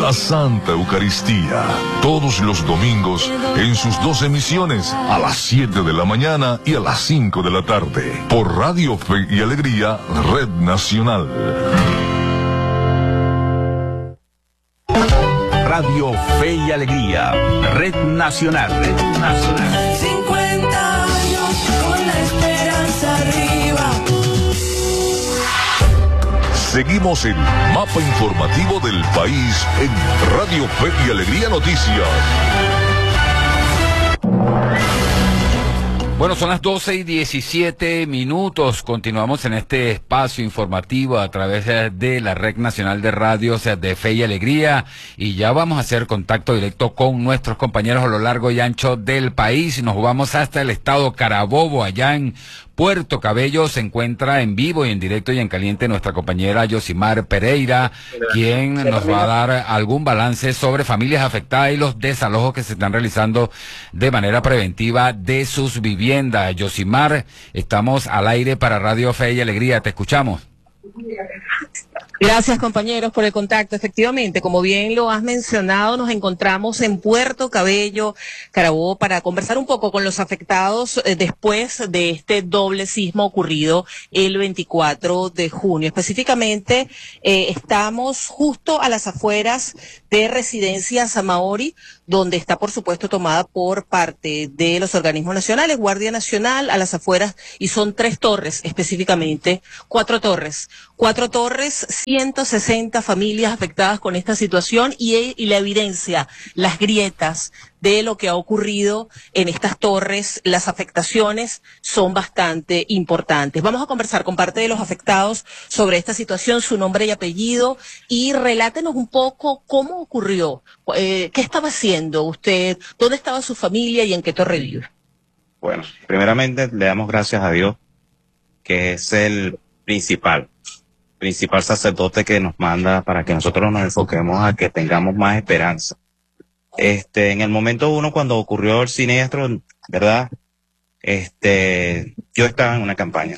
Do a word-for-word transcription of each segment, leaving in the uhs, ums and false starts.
la Santa Eucaristía. Todos los domingos en sus dos emisiones, a las siete de la mañana y a las cinco de la tarde, por Radio Fe y Alegría, Red Nacional. Radio Fe y Alegría, Red Nacional. Red Nacional. cincuenta años con la esperanza arriba. Seguimos el mapa informativo del país en Radio Fe y Alegría Noticias. Bueno, son las doce y diecisiete minutos. Continuamos en este espacio informativo a través de la Red Nacional de Radios de Fe y Alegría. Y ya vamos a hacer contacto directo con nuestros compañeros a lo largo y ancho del país. Nos vamos hasta el estado Carabobo, allá en Puerto Cabello. Se encuentra en vivo y en directo y en caliente nuestra compañera Yosimar Pereira, quien nos va a dar algún balance sobre familias afectadas y los desalojos que se están realizando de manera preventiva de sus viviendas. Yosimar, estamos al aire para Radio Fe y Alegría, te escuchamos. Gracias, compañeros, por el contacto. Efectivamente, como bien lo has mencionado, nos encontramos en Puerto Cabello, Carabobo, para conversar un poco con los afectados eh, después de este doble sismo ocurrido el veinticuatro de junio. Específicamente, eh, estamos justo a las afueras de Residencias Maori, donde está, por supuesto, tomada por parte de los organismos nacionales, Guardia Nacional, a las afueras, y son tres torres, específicamente, cuatro torres. Cuatro torres, ciento sesenta familias afectadas con esta situación y, y la evidencia, las grietas de lo que ha ocurrido en estas torres, las afectaciones son bastante importantes. Vamos a conversar con parte de los afectados sobre esta situación, su nombre y apellido, y relátenos un poco cómo ocurrió, eh, qué estaba haciendo usted, dónde estaba su familia y en qué torre vive. Bueno, primeramente le damos gracias a Dios, que es el principal. principal sacerdote que nos manda para que nosotros nos enfoquemos a que tengamos más esperanza. Este, en el momento uno, cuando ocurrió el siniestro, ¿verdad? Este, yo estaba en una campaña.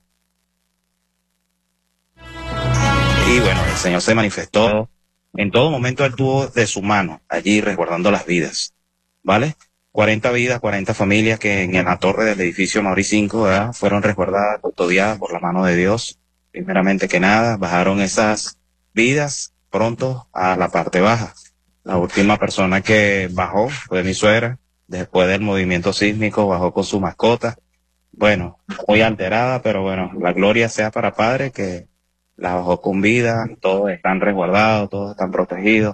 Y bueno, el Señor se manifestó. En todo momento Él tuvo de su mano allí resguardando las vidas, ¿vale? cuarenta vidas, cuarenta familias que en la torre del edificio Mauri cinco, ¿verdad? Fueron resguardadas, custodiadas por la mano de Dios. Primeramente que nada, bajaron esas vidas pronto a la parte baja. La última persona que bajó fue mi suegra. Después del movimiento sísmico bajó con su mascota. Bueno, muy alterada, pero bueno, la gloria sea para Padre que la bajó con vida. Todos están resguardados, todos están protegidos.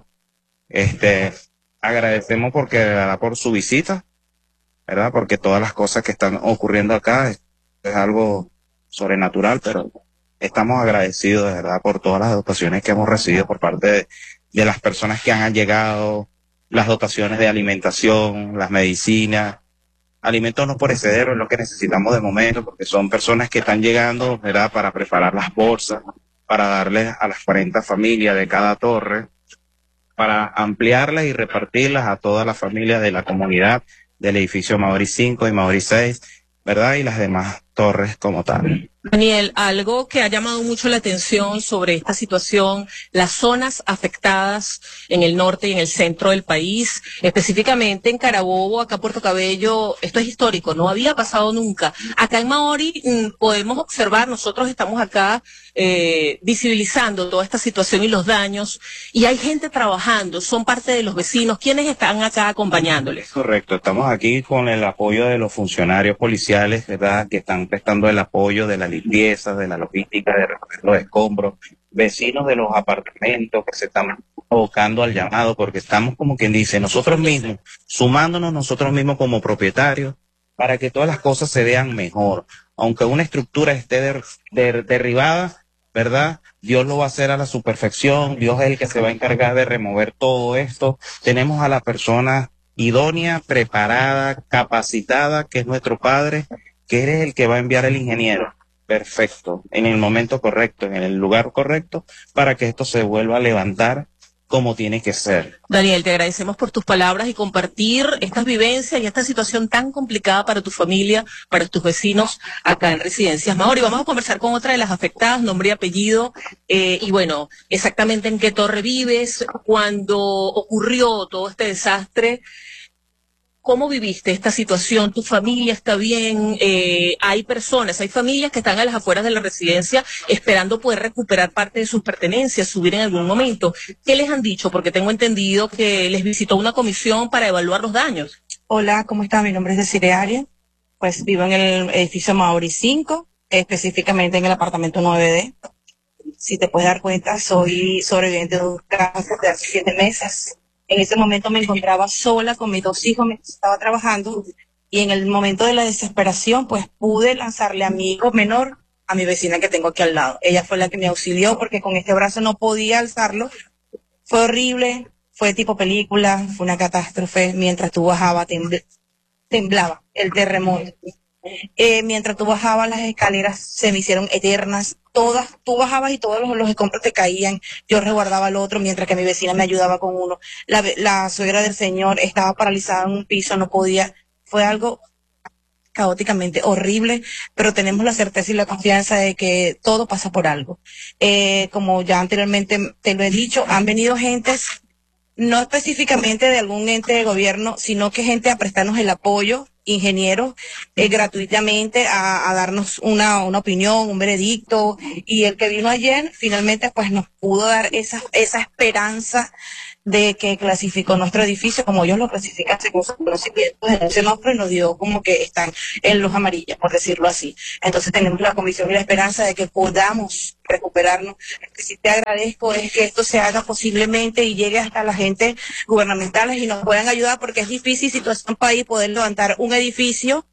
Este, agradecemos porque, ¿verdad? Por su visita, ¿verdad? Porque todas las cosas que están ocurriendo acá es, es algo sobrenatural, pero estamos agradecidos, de verdad, por todas las dotaciones que hemos recibido por parte de, de las personas que han llegado, las dotaciones de alimentación, las medicinas, alimentos no perecederos es lo que necesitamos de momento, porque son personas que están llegando, ¿verdad?, para preparar las bolsas, para darles a las cuarenta familias de cada torre, para ampliarlas y repartirlas a todas las familias de la comunidad del edificio Mauri cinco y Mauri seis, ¿verdad?, y las demás torres como tal. Daniel, algo que ha llamado mucho la atención sobre esta situación, las zonas afectadas en el norte y en el centro del país, específicamente en Carabobo, acá Puerto Cabello, esto es histórico, no había pasado nunca. Acá en Maori mmm, podemos observar, nosotros estamos acá eh, visibilizando toda esta situación y los daños, y hay gente trabajando, son parte de los vecinos, ¿quiénes están acá acompañándoles? Correcto, estamos aquí con el apoyo de los funcionarios policiales, ¿verdad?, que están prestando el apoyo de la limpieza, de la logística, de recoger los escombros, vecinos de los apartamentos que se están abocando al llamado, porque estamos, como quien dice, nosotros mismos, sumándonos nosotros mismos como propietarios, para que todas las cosas se vean mejor. Aunque una estructura esté der, der, derribada, ¿verdad?, Dios lo va a hacer a la su perfección, Dios es el que se va a encargar de remover todo esto. Tenemos a la persona idónea, preparada, capacitada, que es nuestro Padre, que eres el que va a enviar el ingeniero perfecto, en el momento correcto, en el lugar correcto, para que esto se vuelva a levantar como tiene que ser. Daniel, te agradecemos por tus palabras y compartir estas vivencias y esta situación tan complicada para tu familia, para tus vecinos acá en Residencias Maori. Vamos a conversar con otra de las afectadas, nombre y apellido, eh, y bueno, exactamente en qué torre vives, cuando ocurrió todo este desastre. ¿Cómo viviste esta situación? ¿Tu familia está bien? Eh, hay personas, hay familias que están a las afueras de la residencia esperando poder recuperar parte de sus pertenencias, subir en algún momento. ¿Qué les han dicho? Porque tengo entendido que les visitó una comisión para evaluar los daños. Hola, ¿cómo están? Mi nombre es Desiree Arias. Pues vivo en el edificio Maori cinco, específicamente en el apartamento nueve D. Si te puedes dar cuenta, soy sobreviviente de un cáncer de hace siete meses. En ese momento me encontraba sola con mis dos hijos mientras estaba trabajando, y en el momento de la desesperación pues pude lanzarle a mi hijo menor a mi vecina que tengo aquí al lado. Ella fue la que me auxilió porque con este brazo no podía alzarlo. Fue horrible, fue tipo película, fue una catástrofe. Mientras tú bajabas tembl- temblaba el terremoto. Eh, mientras tú bajabas las escaleras se me hicieron eternas. Todas, tú bajabas y todos los, los escombros te caían. Yo resguardaba al otro mientras que mi vecina me ayudaba con uno. La, la suegra del señor estaba paralizada en un piso, no podía. Fue algo caóticamente horrible, pero tenemos la certeza y la confianza de que todo pasa por algo. Eh, como ya anteriormente te lo he dicho, han venido gentes, no específicamente de algún ente de gobierno, sino que gente a prestarnos el apoyo, ingenieros, eh, gratuitamente a, a darnos una, una opinión, un veredicto, y el que vino ayer finalmente pues nos pudo dar esa, esa esperanza de que clasificó nuestro edificio como ellos lo clasifican según sus conocimientos en el semáforo, y nos dio como que están en luz amarilla, por decirlo así. Entonces tenemos la convicción y la esperanza de que podamos recuperarnos. Lo que sí te agradezco es que esto se haga posiblemente y llegue hasta la gente gubernamentales y nos puedan ayudar, porque es difícil situación país poder levantar un edificio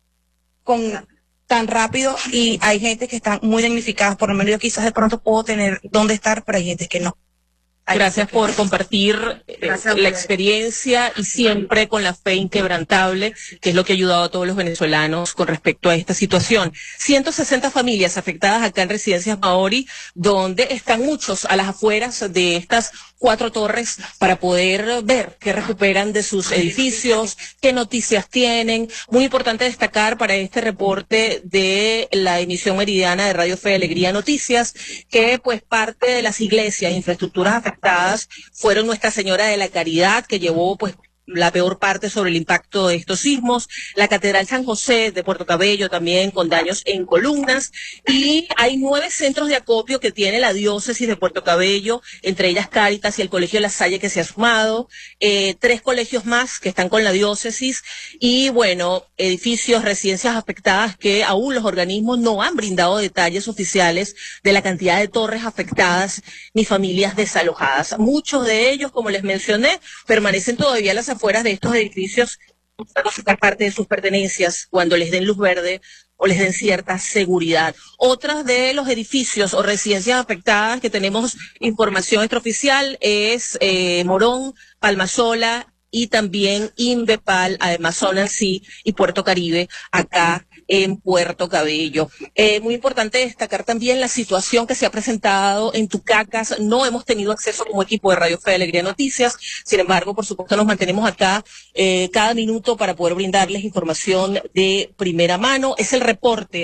con tan rápido, y hay gente que están muy damnificadas. Por lo menos yo quizás de pronto puedo tener dónde estar, pero hay gente que no. Gracias por compartir eh, Gracias. la experiencia y siempre con la fe inquebrantable, que es lo que ha ayudado a todos los venezolanos con respecto a esta situación. ciento sesenta familias afectadas acá en Residencias Maori, donde están muchos a las afueras de estas cuatro torres para poder ver qué recuperan de sus edificios, qué noticias tienen. Muy importante destacar para este reporte de la emisión meridiana de Radio Fe y Alegría Noticias, que pues parte de las iglesias e infraestructuras afectadas fueron Nuestra Señora de la Caridad, que llevó pues la peor parte sobre el impacto de estos sismos, la Catedral San José de Puerto Cabello también con daños en columnas, y hay nueve centros de acopio que tiene la diócesis de Puerto Cabello, entre ellas Cáritas y el Colegio La Salle, que se ha sumado, eh, tres colegios más que están con la diócesis, y bueno, edificios, residencias afectadas que aún los organismos no han brindado detalles oficiales de la cantidad de torres afectadas ni familias desalojadas. Muchos de ellos, como les mencioné, permanecen todavía a las afueras de estos edificios para sacar parte de sus pertenencias cuando les den luz verde o les den cierta seguridad. Otras de los edificios o residencias afectadas que tenemos información extraoficial es eh, Morón, Palmasola y también Inbepal, además Zona Sí y Puerto Caribe, acá en Puerto Cabello. Eh, muy importante destacar también la situación que se ha presentado en Tucacas. No hemos tenido acceso como equipo de Radio Fe y Alegría Noticias, sin embargo, por supuesto, nos mantenemos acá eh, cada minuto para poder brindarles información de primera mano. Es el reporte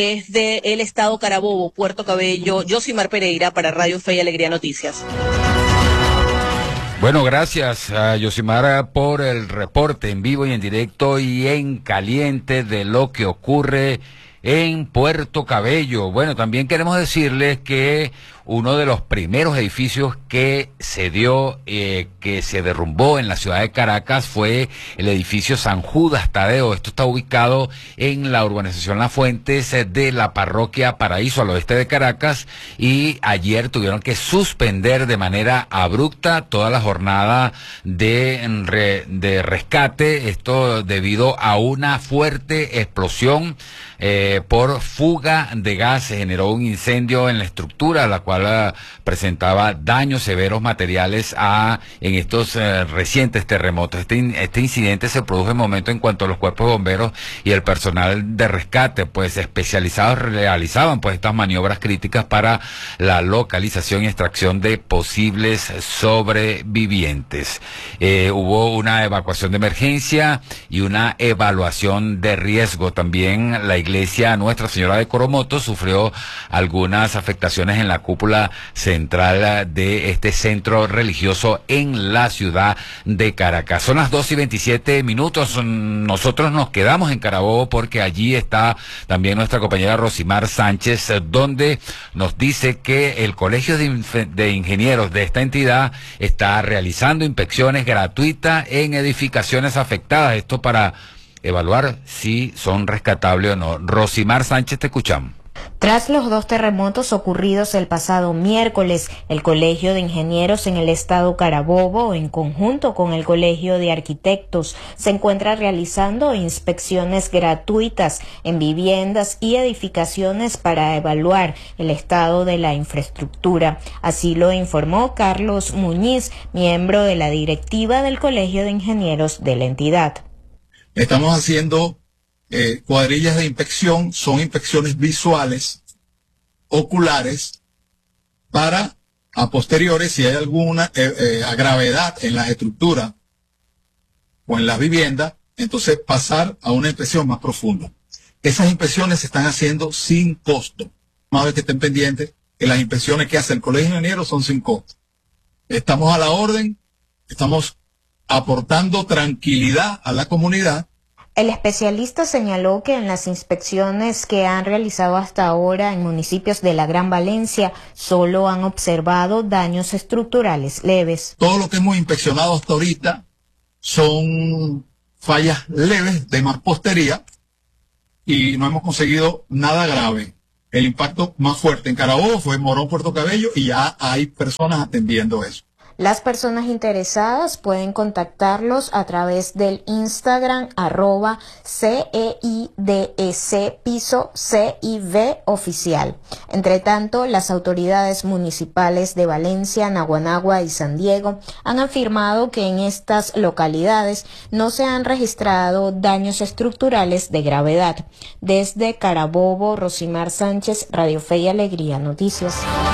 desde el estado Carabobo, Puerto Cabello. Yosimar Pereira para Radio Fe y Alegría Noticias. Bueno, gracias a Yosimara por el reporte en vivo y en directo y en caliente de lo que ocurre en Puerto Cabello. Bueno, también queremos decirles que uno de los primeros edificios que se dio, eh, que se derrumbó en la ciudad de Caracas fue el edificio San Judas Tadeo. Esto está ubicado en la urbanización Las Fuentes de la parroquia Paraíso al oeste de Caracas, y ayer tuvieron que suspender de manera abrupta toda la jornada de, re, de rescate, esto debido a una fuerte explosión eh, por fuga de gas. Se generó un incendio en la estructura, la cual cual uh, presentaba daños severos materiales a en estos uh, recientes terremotos. Este, in, este incidente se produjo en momento en cuanto los cuerpos de bomberos y el personal de rescate, pues especializados, realizaban pues estas maniobras críticas para la localización y extracción de posibles sobrevivientes. Eh, hubo una evacuación de emergencia y una evaluación de riesgo. También la iglesia Nuestra Señora de Coromoto sufrió algunas afectaciones en la cúpula central de este centro religioso en la ciudad de Caracas. Son las dos y veintisiete minutos. Nosotros nos quedamos en Carabobo porque allí está también nuestra compañera Rosimar Sánchez, donde nos dice que el Colegio de, de Ingenieros de esta entidad está realizando inspecciones gratuitas en edificaciones afectadas. Esto para evaluar si son rescatables o no. Rosimar Sánchez, te escuchamos. Tras los dos terremotos ocurridos el pasado miércoles, el Colegio de Ingenieros en el estado Carabobo, en conjunto con el Colegio de Arquitectos, se encuentra realizando inspecciones gratuitas en viviendas y edificaciones para evaluar el estado de la infraestructura. Así lo informó Carlos Muñiz, miembro de la directiva del Colegio de Ingenieros de la entidad. Estamos haciendo Eh, cuadrillas de inspección, son inspecciones visuales, oculares, para a posteriores, si hay alguna eh, eh, gravedad en las estructuras o en las viviendas, entonces pasar a una inspección más profunda. Esas inspecciones se están haciendo sin costo. Más vez que estén pendientes que las inspecciones que hace el Colegio de Ingenieros son sin costo. Estamos a la orden, estamos aportando tranquilidad a la comunidad. El especialista señaló que en las inspecciones que han realizado hasta ahora en municipios de la Gran Valencia solo han observado daños estructurales leves. Todo lo que hemos inspeccionado hasta ahorita son fallas leves de mampostería y no hemos conseguido nada grave. El impacto más fuerte en Carabobo fue en Morón, Puerto Cabello, y ya hay personas atendiendo eso. Las personas interesadas pueden contactarlos a través del Instagram arroba C E I D E C piso C I V oficial. Entre tanto, las autoridades municipales de Valencia, Naguanagua y San Diego han afirmado que en estas localidades no se han registrado daños estructurales de gravedad. Desde Carabobo, Rosimar Sánchez, Radio Fe y Alegría Noticias.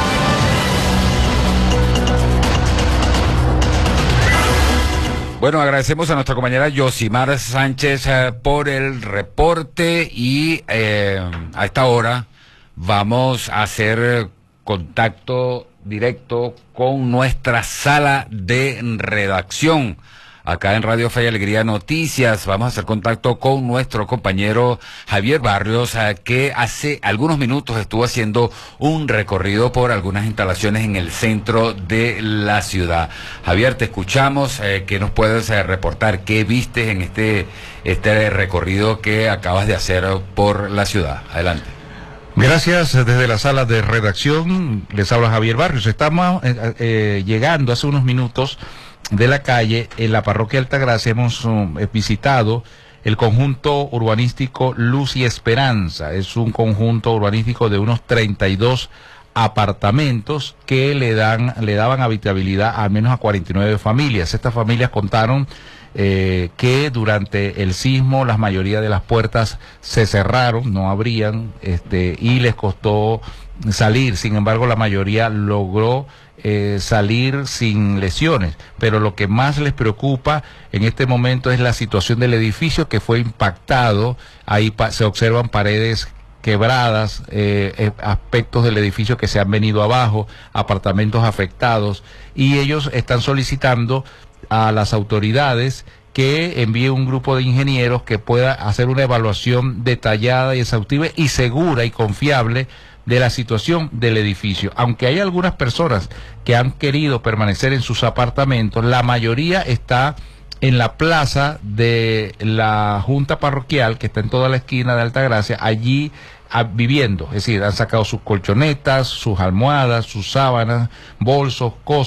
Bueno, agradecemos a nuestra compañera Yosimar Sánchez eh, por el reporte y eh, a esta hora vamos a hacer contacto directo con nuestra sala de redacción. Acá en Radio Fe y Alegría Noticias vamos a hacer contacto con nuestro compañero Javier Barrios, eh, que hace algunos minutos estuvo haciendo un recorrido por algunas instalaciones en el centro de la ciudad. Javier, te escuchamos. Eh, ¿Qué nos puedes eh, reportar? ¿Qué viste en este, este recorrido que acabas de hacer por la ciudad? Adelante. Gracias, desde la sala de redacción les habla Javier Barrios. Estamos eh, eh, llegando hace unos minutos de la calle en la parroquia Altagracia. Hemos um, visitado el conjunto urbanístico Luz y Esperanza. Es un conjunto urbanístico de unos treinta y dos apartamentos que le dan le daban habitabilidad al menos a cuarenta y nueve familias. Estas familias contaron eh, que durante el sismo la mayoría de las puertas se cerraron, no abrían, este, y les costó salir. Sin embargo, la mayoría logró Eh, salir sin lesiones, pero lo que más les preocupa en este momento es la situación del edificio que fue impactado. Ahí pa se observan paredes quebradas, eh, eh, aspectos del edificio que se han venido abajo, apartamentos afectados, y ellos están solicitando a las autoridades que envíe un grupo de ingenieros que pueda hacer una evaluación detallada y exhaustiva y segura y confiable de la situación del edificio. Aunque hay algunas personas que han querido permanecer en sus apartamentos, la mayoría está en la plaza de la Junta Parroquial, que está en toda la esquina de Altagracia, allí a, viviendo. Es decir, han sacado sus colchonetas, sus almohadas, sus sábanas, bolsos, cosas,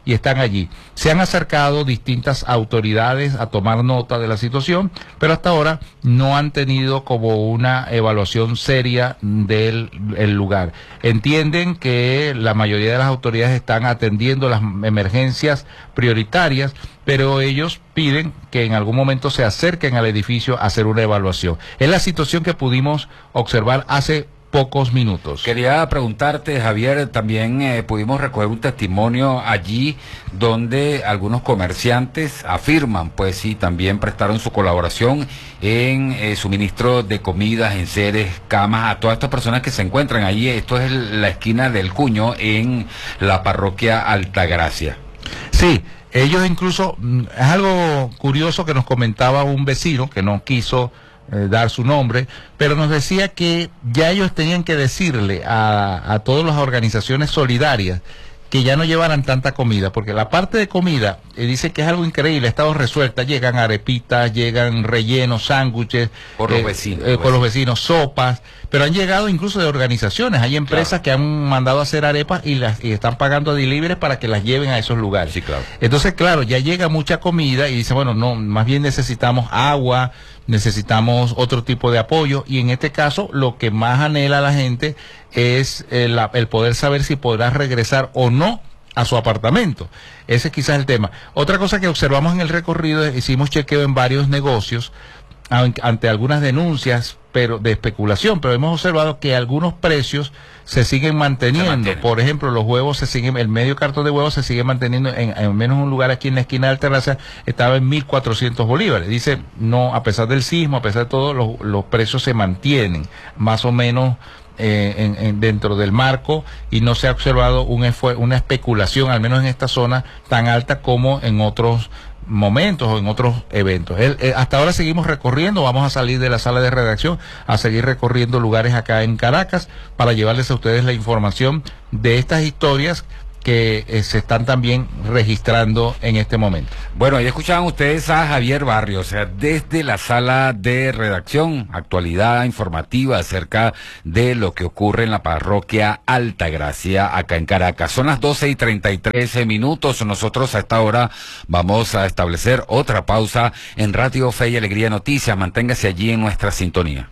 y están allí. Se han acercado distintas autoridades a tomar nota de la situación, pero hasta ahora no han tenido como una evaluación seria del el lugar. Entienden que la mayoría de las autoridades están atendiendo las emergencias prioritarias, pero ellos piden que en algún momento se acerquen al edificio a hacer una evaluación. Es la situación que pudimos observar hace pocos minutos. Quería preguntarte, Javier, también eh, pudimos recoger un testimonio allí donde algunos comerciantes afirman, pues sí, también prestaron su colaboración en eh, suministro de comidas, enseres, camas, a todas estas personas que se encuentran allí. Esto es el, la esquina del Cuño en la parroquia Altagracia. Sí. Ellos incluso, es algo curioso que nos comentaba un vecino que no quiso eh, dar su nombre, pero nos decía que ya ellos tenían que decirle a, a todas las organizaciones solidarias que ya no llevaran tanta comida, porque la parte de comida, eh, dice que es algo increíble, ha estado resuelta, llegan arepitas, llegan rellenos, sándwiches, por eh, los vecinos, eh, por los vecinos, sopas, pero han llegado incluso de organizaciones, hay empresas claro. que han mandado a hacer arepas y las y están pagando a delivery para que las lleven a esos lugares. Sí, claro. Entonces, claro, ya llega mucha comida y dice, bueno, no, más bien necesitamos agua, necesitamos otro tipo de apoyo, y en este caso lo que más anhela la gente es el, el poder saber si podrá regresar o no a su apartamento. Ese es quizás el tema. Otra cosa que observamos en el recorrido, hicimos chequeo en varios negocios ante algunas denuncias pero de especulación, pero hemos observado que algunos precios se siguen manteniendo. Se Por ejemplo, los huevos se siguen, el medio cartón de huevos se sigue manteniendo en, en menos un lugar aquí en la esquina de Altagracia, estaba en mil cuatrocientos bolívares. Dice, no, a pesar del sismo, a pesar de todo, los, los precios se mantienen más o menos eh, en, en, dentro del marco, y no se ha observado un una especulación, al menos en esta zona, tan alta como en otros momentos o en otros eventos. El, eh, hasta ahora seguimos recorriendo, vamos a salir de la sala de redacción a seguir recorriendo lugares acá en Caracas para llevarles a ustedes la información de estas historias que eh, se están también registrando en este momento. Bueno, ya escuchaban ustedes a Javier Barrios, o sea, desde la sala de redacción, actualidad informativa acerca de lo que ocurre en la parroquia Altagracia, acá en Caracas. Son las doce y treinta y tres minutos. Nosotros a esta hora vamos a establecer otra pausa en Radio Fe y Alegría Noticias. Manténgase allí en nuestra sintonía.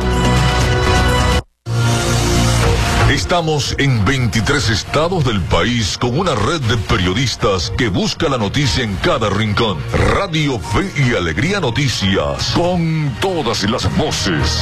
Estamos en veintitrés estados del país con una red de periodistas que busca la noticia en cada rincón. Radio Fe y Alegría Noticias, con todas las voces.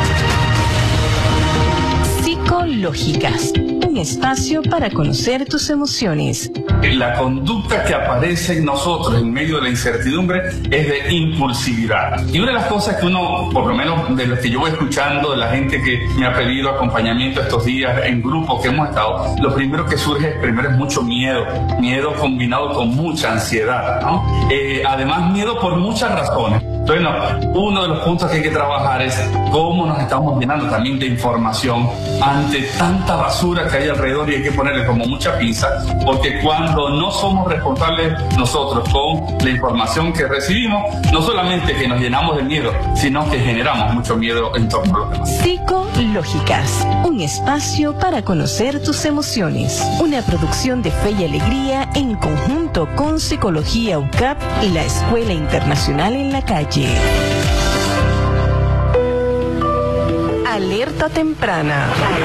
Psicológicas, un espacio para conocer tus emociones. La conducta que aparece en nosotros en medio de la incertidumbre es de impulsividad. Y una de las cosas que uno, por lo menos de lo que yo voy escuchando, de la gente que me ha pedido acompañamiento estos días en grupos que hemos estado, lo primero que surge primero es mucho miedo, miedo combinado con mucha ansiedad, ¿no? Eh, además, miedo por muchas razones. Entonces, no, uno de los puntos que hay que trabajar es cómo nos estamos llenando también de información ante tanta basura que hay alrededor, y hay que ponerle como mucha pinza, porque cuando no somos responsables nosotros con la información que recibimos, no solamente que nos llenamos de miedo, sino que generamos mucho miedo en torno a los demás. Psicológicas, un espacio para conocer tus emociones. Una producción de Fe y Alegría en conjunto con Psicología U C A P y la Escuela Internacional en la Calle. Alerta temprana.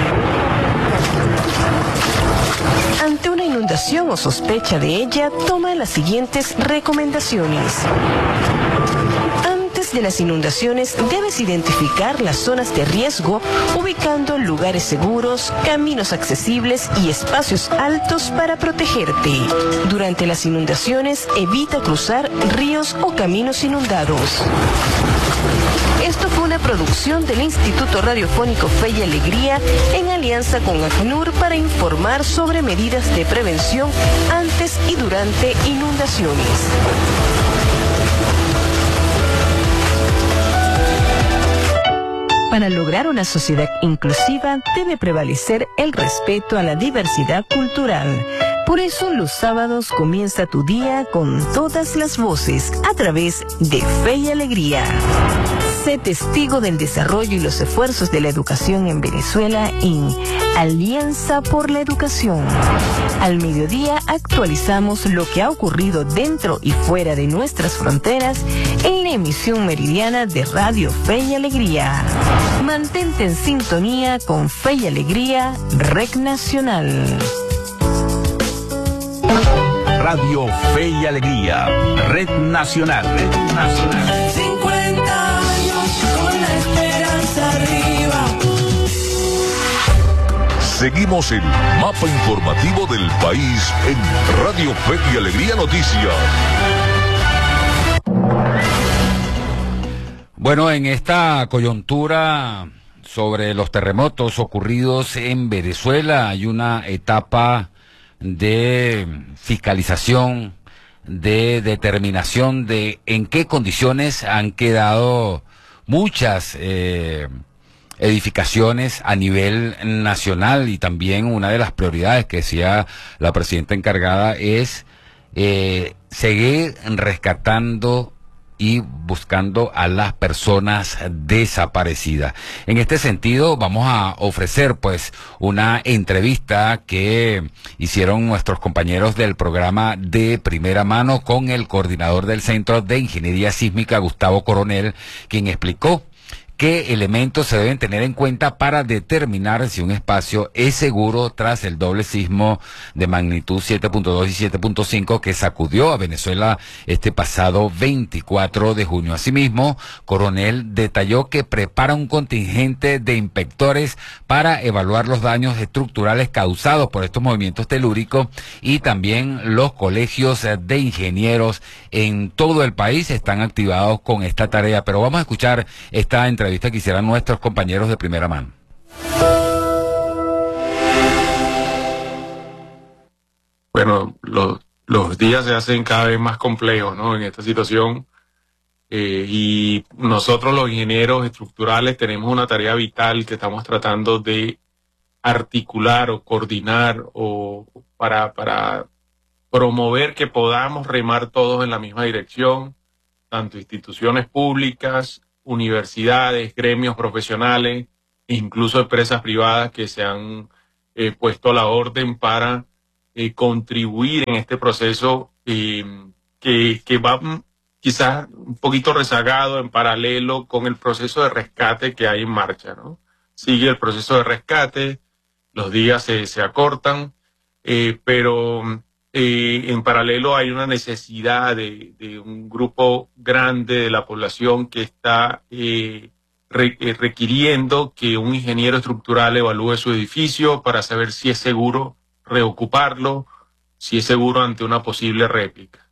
Ante una inundación o sospecha de ella, toma las siguientes recomendaciones. Antes de las inundaciones, debes identificar las zonas de riesgo, ubicando lugares seguros, caminos accesibles y espacios altos para protegerte. Durante las inundaciones, evita cruzar ríos o caminos inundados. Esto fue una producción del Instituto Radiofónico Fe y Alegría en alianza con ACNUR para informar sobre medidas de prevención antes y durante inundaciones. Para lograr una sociedad inclusiva debe prevalecer el respeto a la diversidad cultural. Por eso los sábados comienza tu día con todas las voces a través de Fe y Alegría. Sé testigo del desarrollo y los esfuerzos de la educación en Venezuela en Alianza por la Educación. Al mediodía actualizamos lo que ha ocurrido dentro y fuera de nuestras fronteras en la emisión meridiana de Radio Fe y Alegría. Mantente en sintonía con Fe y Alegría, Rec Nacional. Radio Fe y Alegría, Red Nacional. Red Nacional. cincuenta años con la esperanza arriba. Seguimos el mapa informativo del país en Radio Fe y Alegría Noticias. Bueno, en esta coyuntura sobre los terremotos ocurridos en Venezuela hay una etapa de fiscalización, de determinación de en qué condiciones han quedado muchas eh, edificaciones a nivel nacional, y también una de las prioridades que decía la presidenta encargada es eh, seguir rescatando y buscando a las personas desaparecidas. En este sentido, vamos a ofrecer pues una entrevista que hicieron nuestros compañeros del programa De Primera Mano con el coordinador del Centro de Ingeniería Sísmica, Gustavo Coronel, quien explicó qué elementos se deben tener en cuenta para determinar si un espacio es seguro tras el doble sismo de magnitud siete punto dos y siete punto cinco que sacudió a Venezuela este pasado veinticuatro de junio. Asimismo, Coronel detalló que prepara un contingente de inspectores para evaluar los daños estructurales causados por estos movimientos telúricos, y también los colegios de ingenieros en todo el país están activados con esta tarea. Pero vamos a escuchar esta entrevista que hicieran nuestros compañeros de primera mano. Bueno, los, los días se hacen cada vez más complejos, ¿no? En esta situación, eh, y nosotros los ingenieros estructurales tenemos una tarea vital que estamos tratando de articular o coordinar o para, para promover que podamos remar todos en la misma dirección, tanto instituciones públicas, universidades, gremios profesionales, incluso empresas privadas que se han eh, puesto a la orden para eh, contribuir en este proceso eh, que, que va quizás un poquito rezagado en paralelo con el proceso de rescate que hay en marcha, ¿no? Sigue el proceso de rescate, los días se, se acortan, eh, pero Eh, en paralelo hay una necesidad de, de un grupo grande de la población que está eh, re, eh, requiriendo que un ingeniero estructural evalúe su edificio para saber si es seguro reocuparlo, si es seguro ante una posible réplica.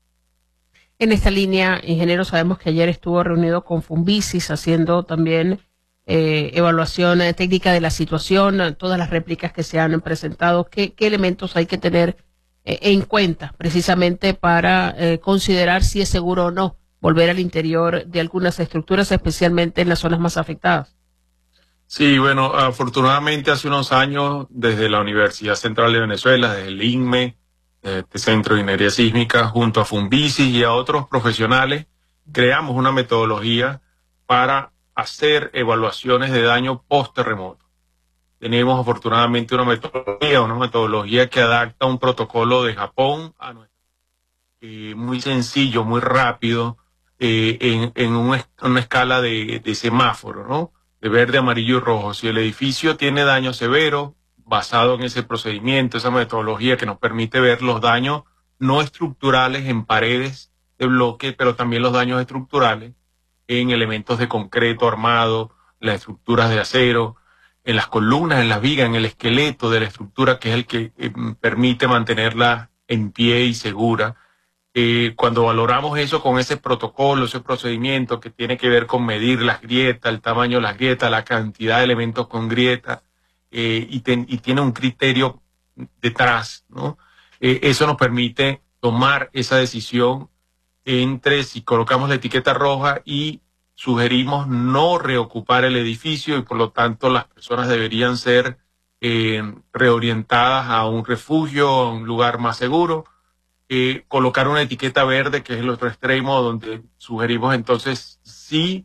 En esta línea, ingeniero, sabemos que ayer estuvo reunido con Fumbisis haciendo también eh, evaluación eh, técnica de la situación, todas las réplicas que se han presentado. ¿Qué, qué elementos hay que tener en cuenta precisamente para eh, considerar si es seguro o no volver al interior de algunas estructuras, especialmente en las zonas más afectadas? Sí, bueno, afortunadamente hace unos años desde la Universidad Central de Venezuela, desde el I N M E, este Centro de Ingeniería Sísmica, junto a Fumbisis y a otros profesionales, creamos una metodología para hacer evaluaciones de daño post-terremoto. Tenemos afortunadamente una metodología, una metodología que adapta un protocolo de Japón a nuestro, eh, muy sencillo, muy rápido, eh, en, en un, una escala de, de semáforo, ¿no? De verde, amarillo y rojo. Si el edificio tiene daño severo, basado en ese procedimiento, esa metodología que nos permite ver los daños no estructurales en paredes de bloque, pero también los daños estructurales en elementos de concreto armado, las estructuras de acero, en las columnas, en las vigas, en el esqueleto de la estructura, que es el que eh, permite mantenerla en pie y segura. Eh, cuando valoramos eso con ese protocolo, ese procedimiento que tiene que ver con medir las grietas, el tamaño de las grietas, la cantidad de elementos con grietas, eh, y, ten, y tiene un criterio detrás, ¿no? Eh, eso nos permite tomar esa decisión entre si colocamos la etiqueta roja y sugerimos no reocupar el edificio, y por lo tanto las personas deberían ser eh, reorientadas a un refugio, a un lugar más seguro. Eh, colocar una etiqueta verde, que es el otro extremo, donde sugerimos entonces sí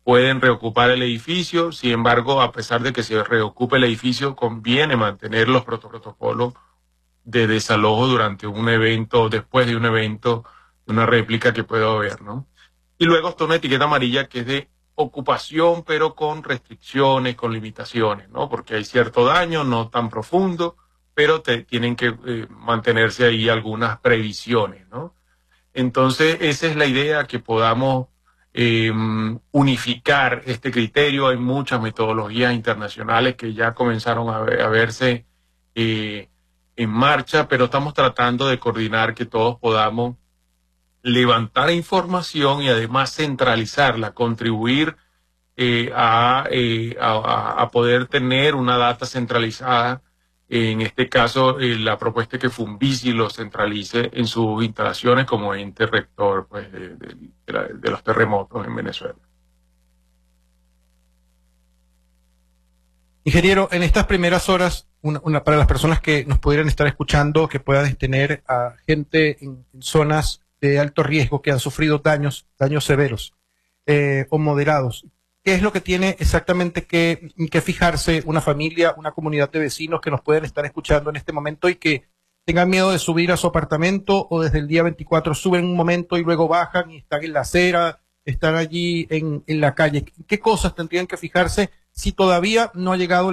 pueden reocupar el edificio. Sin embargo, a pesar de que se reocupe el edificio, conviene mantener los protocolos de desalojo durante un evento, después de un evento, una réplica que pueda haber, ¿no? Y luego está una etiqueta amarilla que es de ocupación, pero con restricciones, con limitaciones, ¿no? Porque hay cierto daño, no tan profundo, pero te, tienen que eh, mantenerse ahí algunas previsiones, ¿no? Entonces, esa es la idea, que podamos eh, unificar este criterio. Hay muchas metodologías internacionales que ya comenzaron a, ver, a verse eh, en marcha, pero estamos tratando de coordinar que todos podamos levantar información y además centralizarla, contribuir eh, a, eh, a, a poder tener una data centralizada. En este caso, eh, la propuesta es que Funvisi lo centralice en sus instalaciones como ente rector, pues, de, de, de, la, de los terremotos en Venezuela. Ingeniero, en estas primeras horas, una, una, para las personas que nos pudieran estar escuchando, que puedan tener a gente en, en zonas de alto riesgo que han sufrido daños, daños severos eh, o moderados, ¿qué es lo que tiene exactamente que, que fijarse una familia, una comunidad de vecinos que nos pueden estar escuchando en este momento y que tengan miedo de subir a su apartamento, o desde el día veinticuatro suben un momento y luego bajan y están en la acera, están allí en, en la calle? ¿Qué cosas tendrían que fijarse si todavía no ha llegado